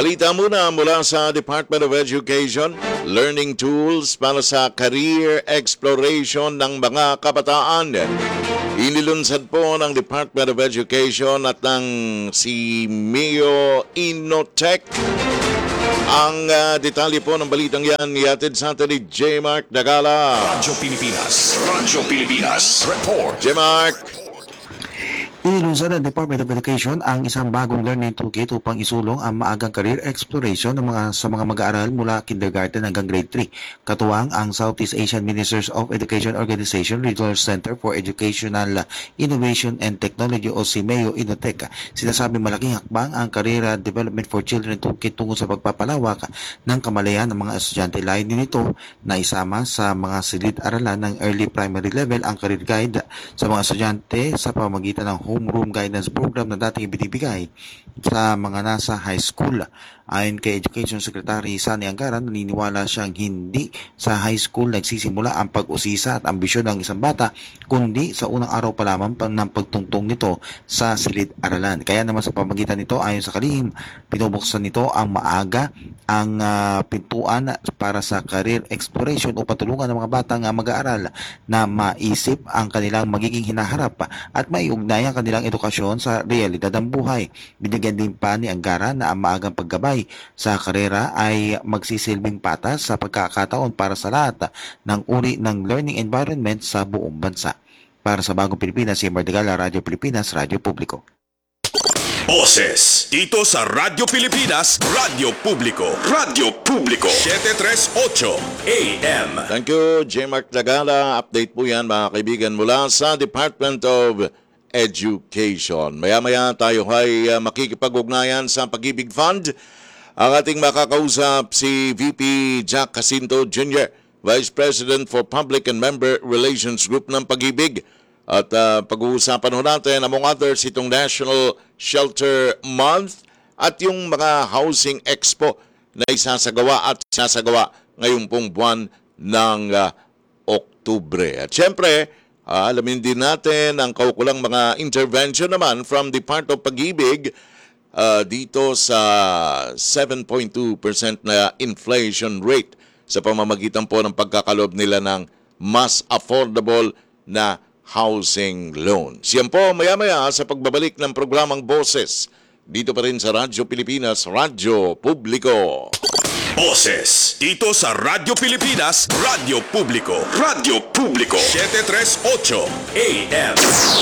Balita mula sa Department of Education, learning tools para sa career exploration ng mga kabataan. Inilunsad po ng Department of Education at ng si Mio Innotech. Ang detalye po ng balitang yan ihatid sa atin ni J. Mark Dagala. Radyo Pilipinas Report. J. Mark. Inilunsad ng Department of Education ang isang bagong learning toolkit upang isulong ang maagang career exploration sa mga mag-aaral mula kindergarten hanggang grade 3. Katuwang ang Southeast Asian Ministers of Education Organization Regional Center for Educational Innovation and Technology o si Mio Innotech. Sinasabi malaking hakbang ang Career Development for Children toolkit tungo sa pagpapalawak ng kamalayan ng mga estudyante. Layunin nito na isama sa mga silid-aralan ng early primary level ang career guide sa mga estudyante sa pamamagitan ng homeroom guidance program na dating ibinibigay sa mga nasa high school. Ayon kay Education Secretary Sani Anggaran, naniniwala siyang hindi sa high school nagsisimula ang pag-usisa at ambisyon ng isang bata, kundi sa unang araw pa lamang ng pagtungtong nito sa silid-aralan. Kaya naman sa pamagitan nito, ayon sa kalihim, pinubuksan nito ang maaga ang pintuan para sa career exploration o patulungan ng mga batang mag-aaral na maisip ang kanilang magiging hinaharap at maiugnay ang kanilang edukasyon sa realidad ng buhay. Binigyan din pa ni Anggaran na ang maagang paggabay sa karera ay magsisilbing patas sa pagkakataon para sa lahat ng uri ng learning environment sa buong bansa. Para sa Bagong Pilipinas, si Mardegala, Radyo Pilipinas, Radyo Publiko. Boses dito sa Radyo Pilipinas, Radyo Publiko. Radyo Publiko 738 AM. Thank you, J. Mark Dagala. Update po yan mga kaibigan mula sa Department of Education. Maya-maya tayo ay makikipag-ugnayan sa Pag-ibig Fund. Ang ating makakausap si VP Jack Jacinto Jr., Vice President for Public and Member Relations Group ng Pag-ibig. At pag-uusapan ho natin, among others, itong National Shelter Month at yung mga housing expo na isasagawa ngayong pong buwan ng Oktubre. At syempre, alamin din natin ang kaukulang mga intervention naman from the part of Pag-ibig dito sa 7.2% na inflation rate sa pamamagitan po ng pagkakalob nila ng mas affordable na housing loan. Siyan po maya-maya sa pagbabalik ng programang Boses dito pa rin sa Radyo Pilipinas, Radyo Publiko. Boses dito sa Radyo Pilipinas, Radyo Publiko. Radyo Publiko 738 AM.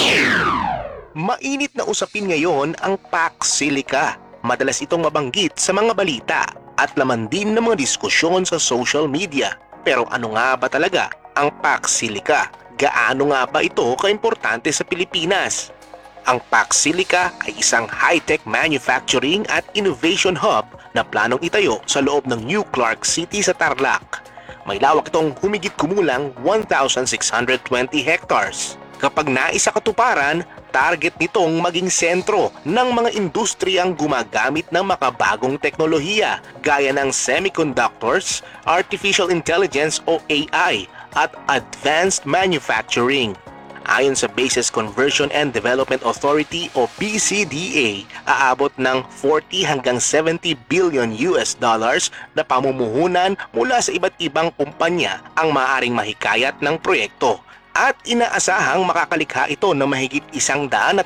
Mainit na usapin ngayon ang Pax Silica. Madalas itong mabanggit sa mga balita at laman din ng mga diskusyon sa social media. Pero ano nga ba talaga ang Pax Silica? Gaano nga ba ito kaimportante sa Pilipinas? Ang Pax Silica ay isang high-tech manufacturing at innovation hub na planong itayo sa loob ng New Clark City sa Tarlac. May lawak itong humigit kumulang 1,620 hectares. Kapag naisa katuparan, target nitong maging sentro ng mga industriyang gumagamit ng makabagong teknolohiya gaya ng semiconductors, artificial intelligence o AI at advanced manufacturing. Ayon sa Bases Conversion and Development Authority o BCDA, aabot ng 40 hanggang 70 billion US dollars na pamumuhunan mula sa iba't ibang kumpanya ang maaaring mahikayat ng proyekto. At inaasahang makakalikha ito ng mahigit 130,000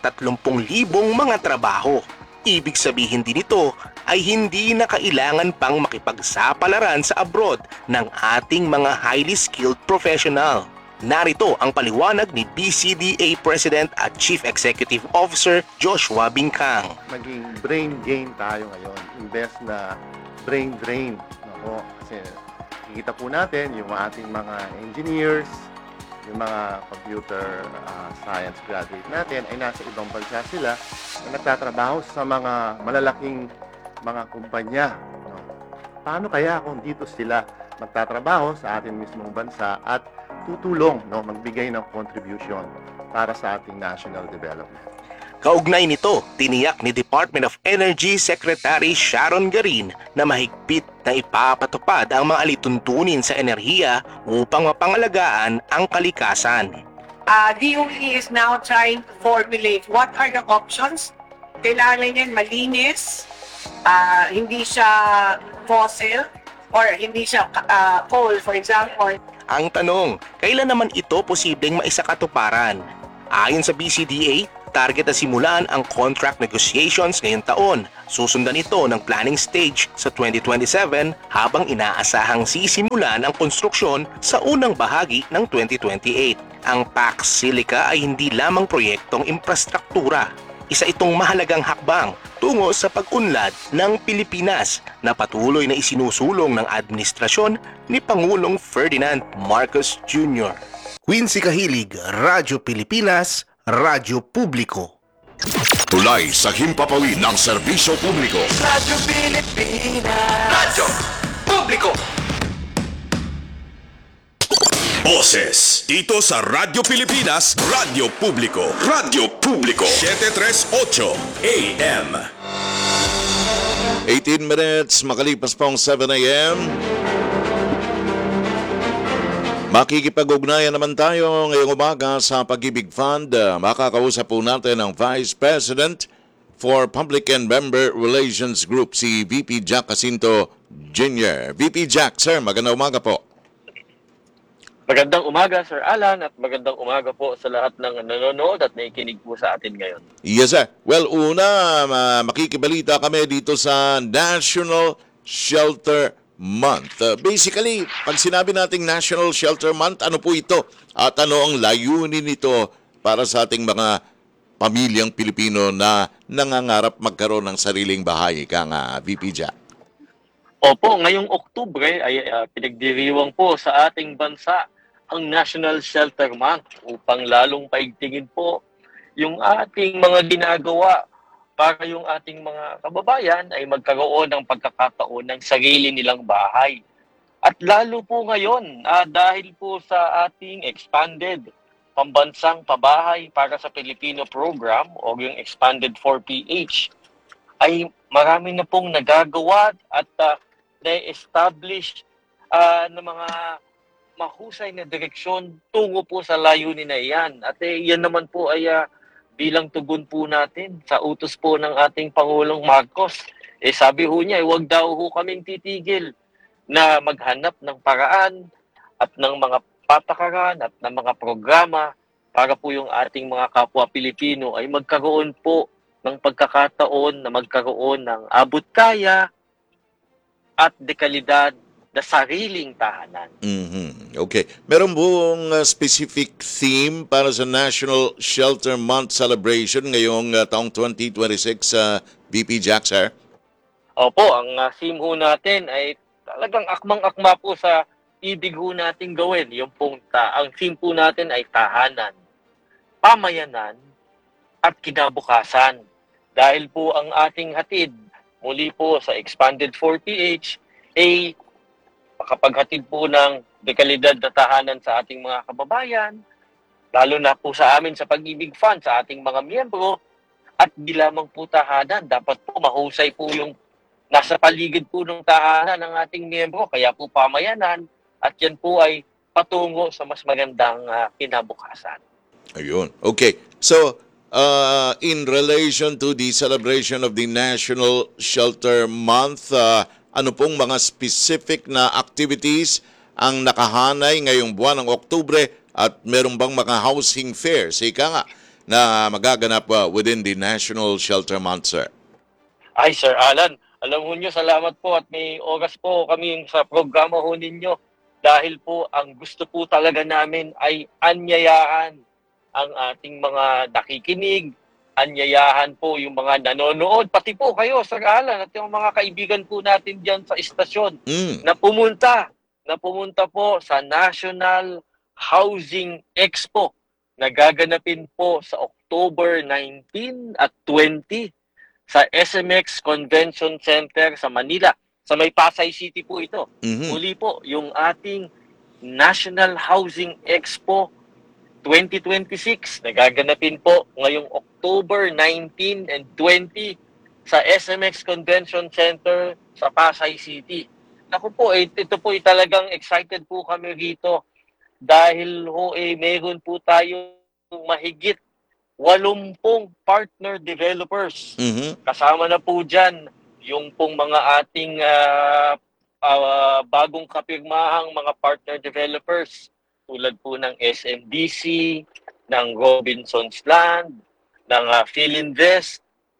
mga trabaho. Ibig sabihin din ito ay hindi na kailangan pang makipagsapalaran sa abroad ng ating mga highly skilled professional. Narito ang paliwanag ni BCDA President at Chief Executive Officer Joshua Bingkang. Maging brain gain tayo ngayon, invest na brain drain. Nako, kasi nakikita po natin yung ating mga engineers, yung mga computer science graduate natin ay nasa ibang bansa sila na nagtatrabaho sa mga malalaking mga kumpanya. No? Paano kaya kung dito sila magtatrabaho sa ating mismong bansa at tutulong, no, magbigay ng contribution para sa ating national development? Kaugnay nito, tiniyak ni Department of Energy Secretary Sharon Garin na mahigpit na ipapatupad ang mga alituntunin sa enerhiya upang mapangalagaan ang kalikasan. DOE is now trying to formulate what are the options. Kailangan yan malinis, hindi siya fossil or hindi siya coal, for example. Ang tanong, kailan naman ito posibleng maisakatuparan? Ayon sa BCDA, target na simulan ang contract negotiations ngayong taon. Susundan ito ng planning stage sa 2027 habang inaasahang sisimulan ang konstruksyon sa unang bahagi ng 2028. Ang Pax Silica ay hindi lamang proyektong infrastruktura. Isa itong mahalagang hakbang tungo sa pag-unlad ng Pilipinas na patuloy na isinusulong ng administrasyon ni Pangulong Ferdinand Marcos Jr. Quincy Kahilig, Radyo Pilipinas, Radyo Publiko. Tulay sa himpapawid ng serbisyo publiko. Radyo Pilipinas, Radyo Publiko. Boses dito sa Radyo Pilipinas, Radyo Publiko. Radyo Publiko 738 AM. 18 minutes, makalipas pong 7 a.m. Makikipag-ugnayan naman tayo ngayong umaga sa Pag-ibig Fund. Makakausap po natin ang Vice President for Public and Member Relations Group, si VP Jack Jacinto Jr. VP Jack, sir, magandang umaga po. Magandang umaga, Sir Alan, at magandang umaga po sa lahat ng nanonood at nakikinig po sa atin ngayon. Yes, sir. Well, una, makikibalita kami dito sa National Shelter Month. Basically, pag sinabi nating National Shelter Month, ano po ito? At ano ang layunin nito para sa ating mga pamilyang Pilipino na nangangarap magkaroon ng sariling bahay, ika nga, VP Jack? Opo, ngayong Oktubre ay pinagdiriwang po sa ating bansa ang National Shelter Month upang lalong paigtingin po yung ating mga ginagawa para yung ating mga kababayan ay magkaroon ng pagkakataon ng sarili nilang bahay. At lalo po ngayon, dahil po sa ating expanded pambansang pabahay para sa Pilipino program o yung expanded 4PH, ay marami na pong nagagawa at na-establish na mga mahusay na direksyon tungo po sa layunin na iyan. At yan naman po ay bilang tugon po natin sa utos po ng ating Pangulong Marcos. Sabi ho niya, huwag daw ho kaming titigil na maghanap ng paraan at ng mga patakaran at ng mga programa para po yung ating mga kapwa Pilipino ay magkaroon po ng pagkakataon na magkaroon ng abot-kaya at dekalidad na sariling tahanan. Okay. Meron buong specific theme para sa National Shelter Month celebration ngayong taong 2026, VP Jack, sir? Opo, ang theme ho natin ay talagang akmang-akma po sa ibig ho natin gawin. Yung ang theme po natin ay tahanan, pamayanan, at kinabukasan. Dahil po ang ating hatid muli po sa Expanded 4PH ay makapaghatid po ng dekalidad na tahanan sa ating mga kababayan, lalo na po sa amin sa Pag-ibig Fund, sa ating mga miyembro, at di lamang po tahanan, dapat po mahusay po yung nasa paligid po ng tahanan ng ating miyembro, kaya po pamayanan, at yan po ay patungo sa mas magandang kinabukasan. Ayun. Okay. So, in relation to the celebration of the National Shelter Month, ano pong mga specific na activities ang nakahanay ngayong buwan ng Oktubre at meron bang mga housing fairs, ika nga, na magaganap within the National Shelter Month, sir? Ay, Sir Alan, alam ho nyo, salamat po at may oras po kami sa programa ho ninyo dahil po ang gusto po talaga namin ay anyayahan ang ating mga nakikinig, anyayahan po yung mga nanonood, pati po kayo, Sir Alan, at yung mga kaibigan po natin dyan sa istasyon na pumunta po sa National Housing Expo na gaganapin po sa October 19 at 20 sa SMX Convention Center sa Manila. Sa may Pasay City po ito. Muli po, yung ating National Housing Expo 2026 nagaganapin po ngayong October 19 and 20 sa SMX Convention Center sa Pasay City. Naku po, ito po talagang excited po kami rito dahil meron po tayo mahigit 80 partner developers. Kasama na po dyan yung pong mga ating bagong kapirmahang mga partner developers tulad po ng SMDC, ng Robinsons Land, ng Philinvest,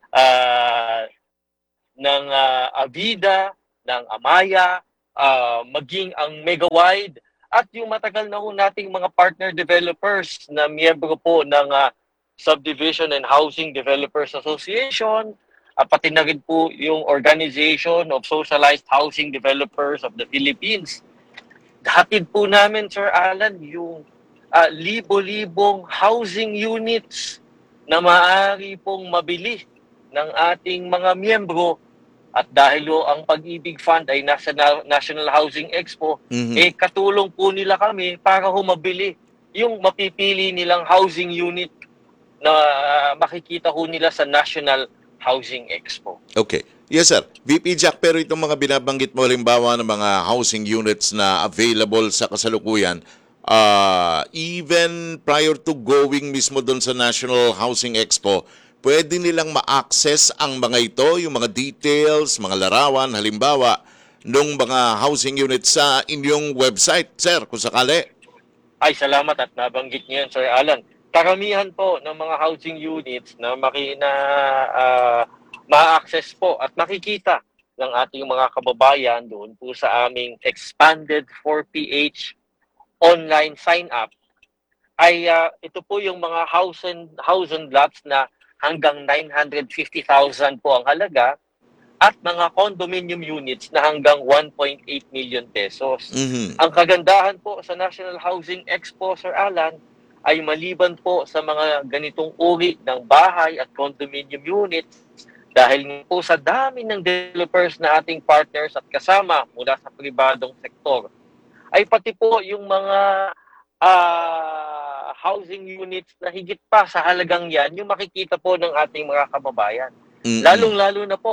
ng Avida, ng Amaya, maging ang Megawide, at yung matagal na ho nating mga partner developers na miyembro po ng Subdivision and Housing Developers Association, pati na rin po yung Organization of Socialized Housing Developers of the Philippines. Hatid po namin, Sir Alan, yung libo-libong housing units na maaari pong mabili ng ating mga miyembro. At dahil ang Pag-ibig Fund ay nasa National Housing Expo, katulong po nila kami para humabili yung mapipili nilang housing unit na makikita ho nila sa National Housing Expo. Okay. Yes, sir. VP Jack, pero itong mga binabanggit mo, halimbawa ng mga housing units na available sa kasalukuyan, even prior to going mismo doon sa National Housing Expo, pwede nilang ma-access ang mga ito, yung mga details, mga larawan, halimbawa, ng mga housing units sa inyong website, sir, kung sakali. Ay, salamat at nabanggit niyo yan, Sir Alan. Karamihan po ng mga housing units na ma-access po at makikita ng ating mga kababayan doon po sa aming expanded 4PH online sign-up ay ito po yung mga house and lots na hanggang 950,000 po ang halaga at mga condominium units na hanggang 1.8 million pesos. Ang kagandahan po sa National Housing Expo, Sir Alan, ay maliban po sa mga ganitong uri ng bahay at condominium units, dahil po sa dami ng developers na ating partners at kasama mula sa pribadong sektor, ay pati po yung mga housing units na higit pa sa halagang yan, yung makikita po ng ating mga kababayan. Lalong-lalo na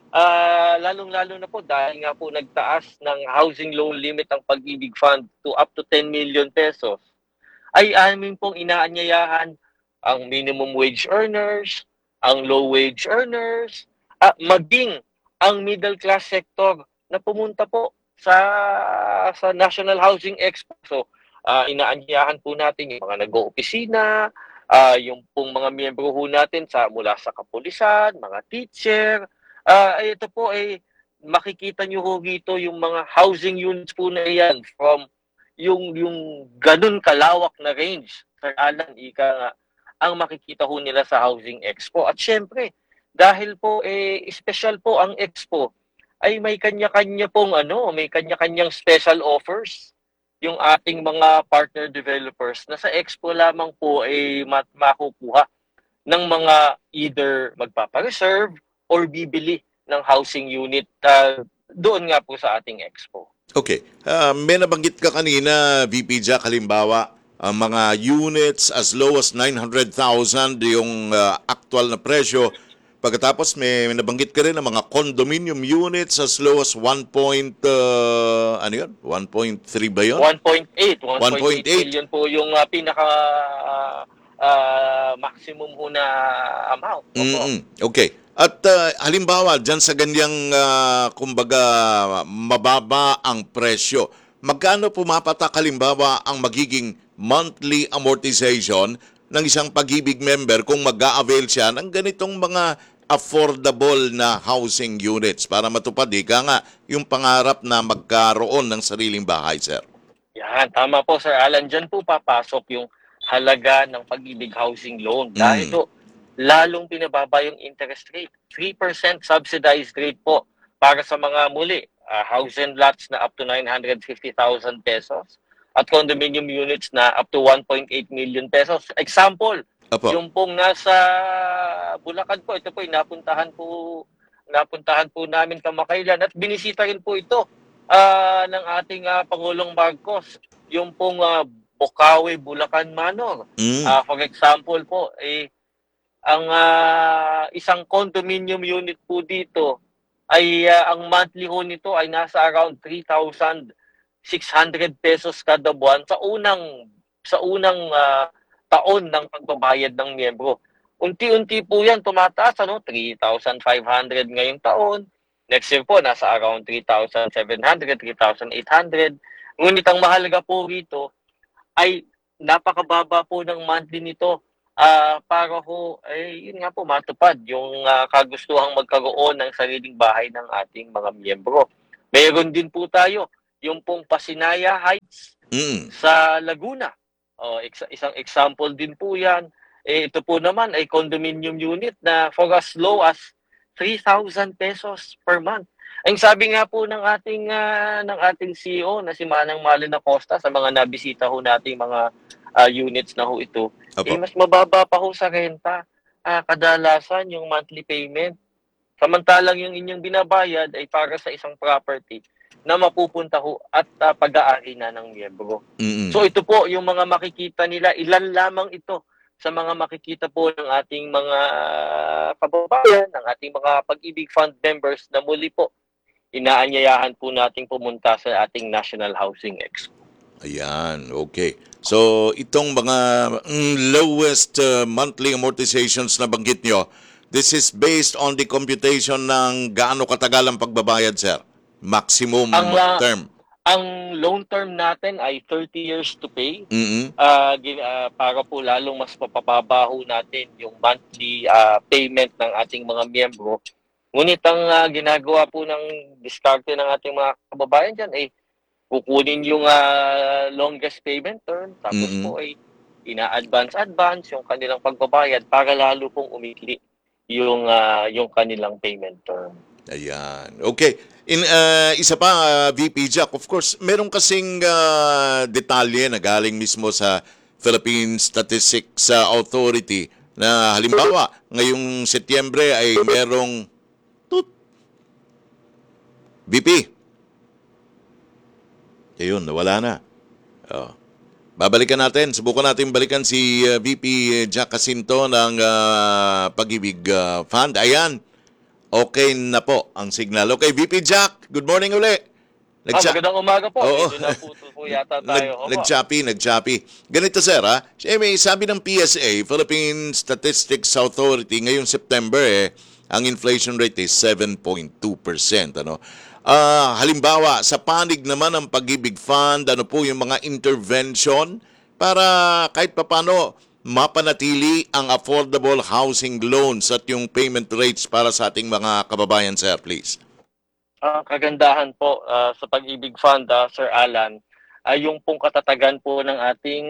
po dahil nga po nagtaas ng housing loan limit ang Pag-ibig Fund to up to 10 million pesos, ay amin pong inaanyayahan ang minimum wage earners, ang low wage earners, maging ang middle class sector na pumunta po sa National Housing Expo. So, inaanyayahan po natin yung mga nag-oopisina, yung pong mga miyembro ho natin mula sa kapulisan, mga teacher. Ito po ay makikita nyo ho dito yung mga housing units po na yan from yung ganun kalawak na range. Sir Alan, ika nga, ang makikita ho nila sa Housing Expo. At syempre, dahil po special po ang Expo, ay may kanya-kanya pong may kanya-kanyang special offers yung ating mga partner developers na sa Expo lamang po ay makukuha ng mga either magpapareserve or bibili ng housing unit doon nga po sa ating Expo. Okay. May nabanggit ka kanina, VP Jack, halimbawa, mga units as low as 900,000 yung actual na presyo. Pagkatapos may nabanggit ka rin ng mga condominium units as low as 1.3 ba yun? 1.8 1.8 million po yung pinaka maximum ho na amount. Okay. At halimbawa, dyan sa ganyang, kumbaga, mababa ang presyo, magkano pumapatak halimbawa ang magiging monthly amortization ng isang Pag-ibig member kung mag-a-avail siya ng ganitong mga affordable na housing units para matupad nga yung pangarap na magkaroon ng sariling bahay, sir? Yan, tama po, Sir Alan. Diyan po papasok yung halaga ng Pag-ibig Housing Loan. Dahil ito, lalong pinababa yung interest rate. 3% subsidized rate po para sa mga house and lots na up to 950,000 pesos at condominium units na up to 1.8 million pesos. Example, yung pong nasa Bulacan po, ito po napuntahan po namin kamakailan at binisita rin po ito ng ating Pangulong Marcos, yung pong Bocaue, Bulacan Manor. For example po, ang isang condominium unit po dito ay ang monthly ho nito ay nasa around 3,600 pesos kada buwan sa unang taon ng pagbabayad ng miyembro. Unti-unti po yan tumataas, 3,500 ngayong taon, Next year po, nasa around 3,700, 3,800. Ngunit ang mahalaga po rito ay napakababa po ng monthly nito para ho, yun nga po, matupad yung kagustuhang magkaroon ng sariling bahay ng ating mga miyembro. Mayroon din po tayo yung pong Pasinaya Heights sa Laguna. Isang example din po yan. Ito po naman ay condominium unit na for as low as 3,000 pesos per month. Ang sabi nga po ng ating CEO na si Manang Malin Acosta sa mga nabisita ho nating mga units na ho ito, mas mababa pa ho sa renta. Kadalasan yung monthly payment. Samantalang yung inyong binabayad ay para sa isang property na mapupunta ho at pag-aari na ng miyembro. So ito po yung mga makikita nila, ilan lamang ito sa mga makikita po ng ating mga kababayan, ng ating mga Pag-ibig Fund members na muli po inaanyayahan po nating pumunta sa ating National Housing Expo. Ayan, okay. So, itong mga lowest monthly amortizations na banggit nyo, this is based on the computation ng gaano katagal ang pagbabayad, sir? Maximum term. Ang loan term natin ay 30 years to pay. Para po lalong mas mapapabaho natin yung monthly payment ng ating mga miyembro. Ngunit ang ginagawa po ng diskarte ng ating mga kababayan dyan ay kukunin yung longest payment term, tapos po ay ina-advance yung kanilang pagbabayad para lalo pong umikli yung kanilang payment term. Ayan. Okay. Isa pa, VP Jack, of course, meron kasing detalye na galing mismo sa Philippine Statistics Authority na halimbawa, ngayong Setyembre ay merong VP. Ayun, nawala na. Babalikan natin. Subukan natin balikan si VP Jack Jacinto ng Pag-ibig Fund. Ayan. Okay na po ang signal. Okay, VP Jack, good morning uli. Magandang umaga po. Oo. Medyo na po yata tayo. Nagchapi. Ganito, sir, ha? May sabi ng PSA, Philippine Statistics Authority, ngayong September, ang inflation rate is 7.2%. Ano? Halimbawa, sa panig naman ng Pag-ibig Fund, ano po yung mga intervention para kahit papano mapanatili ang affordable housing loans at yung payment rates para sa ating mga kababayan, sir, please. Kagandahan po sa Pag-ibig Fund, Sir Alan, ay yung pong katatagan po ng ating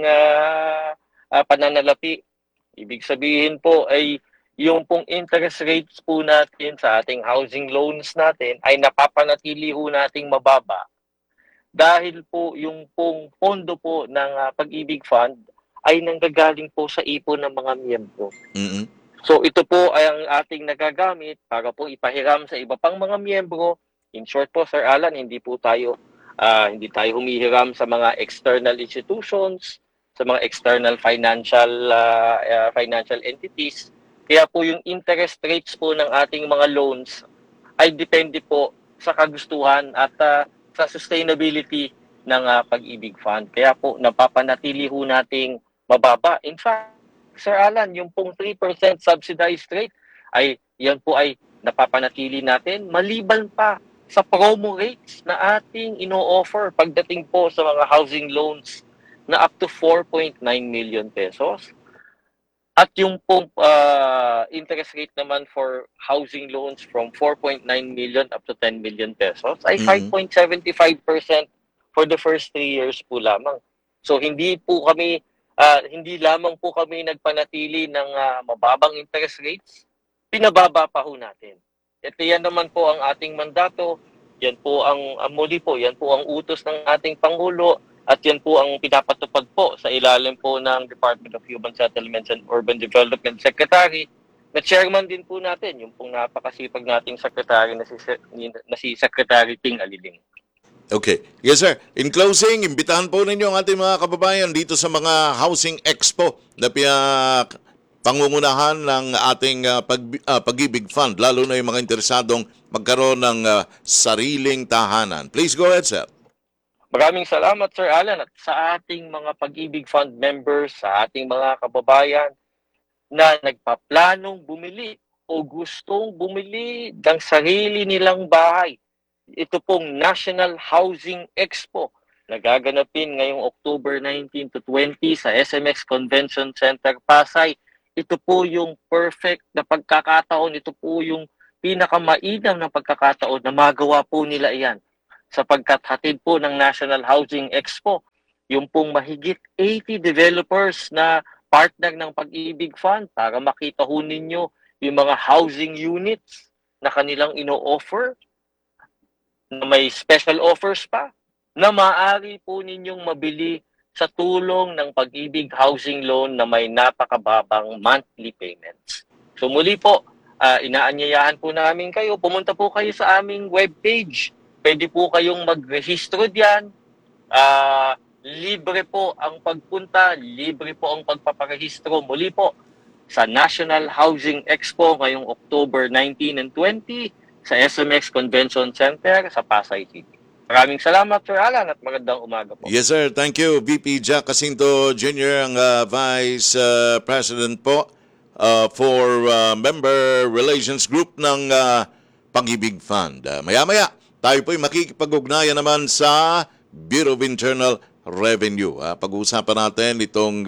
pananalapi. Ibig sabihin po ay yung pong interest rates po natin sa ating housing loans natin ay napapanatili po nating mababa dahil po yung pong pondo po ng Pag-ibig Fund ay nanggagaling po sa ipon ng mga miyembro. So ito po ay ang ating nagagamit para po ipahiram sa iba pang mga miyembro. In short po, Sir Alan, hindi tayo humihiram sa mga external institutions, sa mga external financial entities. Kaya po yung interest rates po ng ating mga loans ay depende po sa kagustuhan at sa sustainability ng Pag-ibig Fund. Kaya po napapanatili ho nating mababa. In fact, Sir Alan, yung pong 3% subsidized rate ay yan po ay napapanatili natin maliban pa sa promo rates na ating ino-offer pagdating po sa mga housing loans na up to 4.9 million pesos. At yung pong interest rate naman for housing loans from 4.9 million up to 10 million pesos ay 5.75% for the first 3 years po lamang. So hindi lamang po kami nagpanatili ng mababang interest rates, pinababa pa ho natin. At yan naman po ang ating mandato, yan po yan po ang utos ng ating Pangulo, at yan po ang pinapatupad po sa ilalim po ng Department of Human Settlements and Urban Development Secretary, na chairman din po natin, yung pong napakasipag nating secretary na si Secretary Ting Aliling. Okay. Yes, sir. In closing, imbitahan po ninyo ang ating mga kababayan dito sa mga Housing Expo na pangungunahan ng ating Pag-ibig Fund, lalo na yung mga interesadong magkaroon ng sariling tahanan. Please go ahead, sir. Maraming salamat, Sir Alan, at sa ating mga Pag-ibig Fund members, sa ating mga kababayan na nagpaplanong bumili o gustong bumili ng sarili nilang bahay. Ito pong National Housing Expo na gaganapin ngayong October 19 to 20 sa SMX Convention Center, Pasay. Ito po yung perfect na pagkakataon. Ito po yung pinakamainam na pagkakataon na magawa po nila iyan. Sapagkat hatid po ng National Housing Expo, yung pong mahigit 80 developers na partner ng Pag-ibig Fund para makita ho ninyo yung mga housing units na kanilang ino-offer, na may special offers pa, na maaari po ninyong mabili sa tulong ng Pag-ibig Housing Loan na may napakababang monthly payments. So muli po, inaanyayahan po namin kayo, pumunta po kayo sa aming webpage. Pwede po kayong magrehistro diyan. Libre po ang pagpunta, libre po ang pagpaparehistro. Muli po sa National Housing Expo ngayong October 19 and 20 sa SMX Convention Center sa Pasay City. Maraming salamat, Sir Alan, at magandang umaga po. Yes, sir. Thank you. VP Jack Jacinto Jr., ang Vice President po for Member Relations Group ng Pag-ibig Fund. Maya-maya, tayo po'y makikipag-ugnayan naman sa Bureau of Internal Revenue. Pag-uusapan natin itong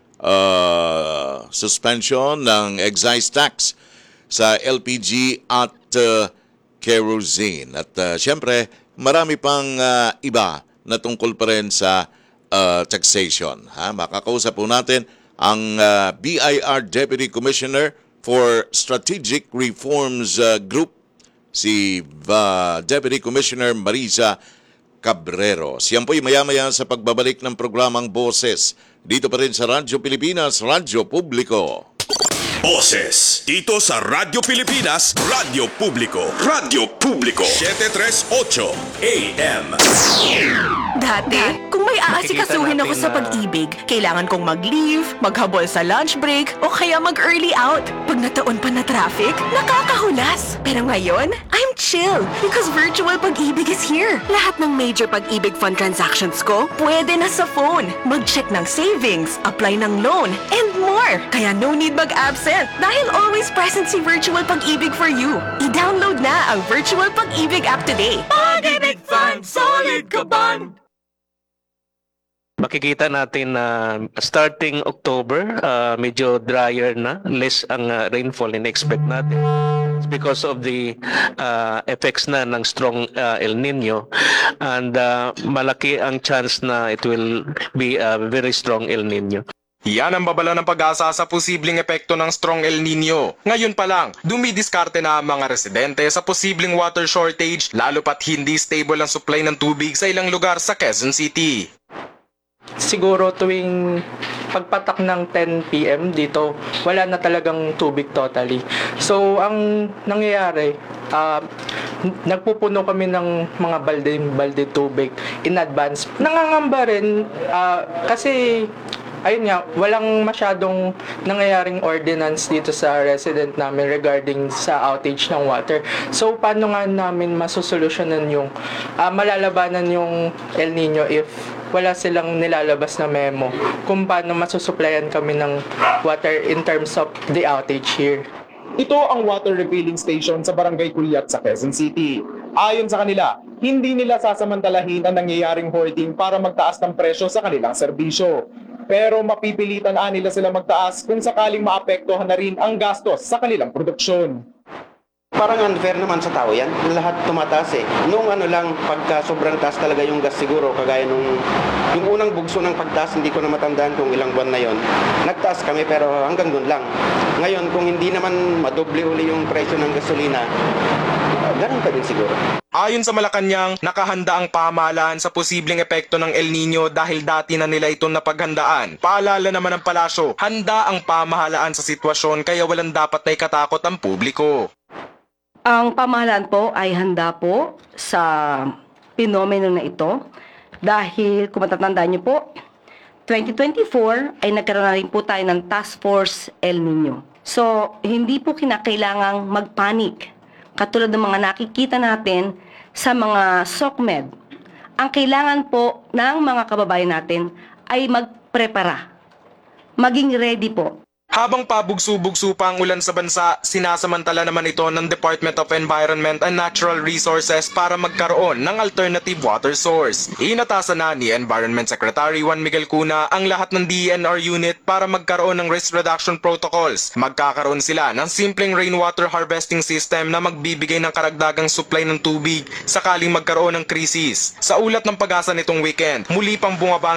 suspension ng excise tax sa LPG at kerosene. At siyempre, marami pang iba na tungkol pa rin sa taxation. Makakausap po natin ang BIR Deputy Commissioner for Strategic Reforms Group, si Deputy Commissioner Marisa Cabrero. Siyan po'y maya-maya sa pagbabalik ng programang Boses. Dito pa rin sa Radyo Pilipinas, Radyo Publiko. Boses dito sa Radyo Pilipinas, Radyo Publiko. Radyo Publiko 738 AM. Dati, kung may aasikasuhin ako sa Pag-ibig, kailangan kong mag-leave, maghabol sa lunch break, o kaya mag-early out. Pag nataon pa na traffic, nakakahulas. Pero ngayon, I'm chill because virtual Pag-ibig is here. Lahat ng major Pag-ibig Fund transactions ko, pwede na sa phone. Mag-check ng savings, apply ng loan, and more. Kaya no need mag-absent dahil always present si Virtual Pag-ibig for you. I-download na ang Virtual Pag-ibig app today. Pag-ibig Fund, solid ka bond! Makikita natin na starting October, medyo drier na, less ang rainfall in-expect natin. It's because of the effects na ng strong El Nino, and malaki ang chance na it will be a very strong El Nino. Yan ang babala ng pag-asa sa posibleng epekto ng strong El Nino. Ngayon pa lang, dumidiskarte na ang mga residente sa posibleng water shortage, lalo pat hindi stable ang supply ng tubig sa ilang lugar sa Quezon City. Siguro tuwing pagpatak ng 10 PM dito, wala na talagang tubig totally. So, ang nangyayari, nagpupuno kami ng mga balde tubig in advance. Nangangamba rin kasi ayun nga, walang masyadong nangyayaring ordinance dito sa resident namin regarding sa outage ng water. So, paano nga namin masusolusyonan yung malalabanan yung El Nino if wala silang nilalabas na memo kung paano masusuplayan kami ng water in terms of the outage here. Ito ang water refilling station sa Barangay Culiat sa Quezon City. Ayon sa kanila, hindi nila sasamantalahin ang nangyayaring hoarding para magtaas ng presyo sa kanilang serbisyo. Pero mapipilitan nila sila magtaas kung sakaling maapektuhan na rin ang gastos sa kanilang produksyon. Parang unfair naman sa tao yan. Lahat tumataas eh. Nung pagka sobrang taas talaga yung gas siguro, kagaya yung unang bugso ng pagtaas, hindi ko na matandaan kung ilang buwan na yon. Nagtaas kami pero hanggang doon lang. Ngayon, kung hindi naman madoble uli yung presyo ng gasolina, ganun pa din siguro. Ayon sa Malacanang, nakahanda ang pamahalaan sa posibleng epekto ng El Nino dahil dati na nila itong napaghandaan. Paalala naman ng palasyo, handa ang pamahalaan sa sitwasyon kaya walang dapat na ikatakot ang publiko. Ang pamahalaan po ay handa po sa pinomeno na ito dahil kung matatandaan niyo po, 2024 ay nagkaroon na rin po tayo ng Task Force El Nino. So, hindi po kinakailangang magpanik katulad ng mga nakikita natin sa mga SOCMED. Ang kailangan po ng mga kababayan natin ay magprepara, maging ready po. Habang pabugso-bugso pa ang ulan sa bansa, sinasamantala naman ito ng Department of Environment and Natural Resources para magkaroon ng alternative water source. Inatasan na ni Environment Secretary Juan Miguel Cuna ang lahat ng DENR unit para magkaroon ng risk reduction protocols. Magkakaroon sila ng simpleng rainwater harvesting system na magbibigay ng karagdagang supply ng tubig sakaling magkaroon ng krisis. Sa ulat ng Pag-asa nitong weekend, muli pang bumaba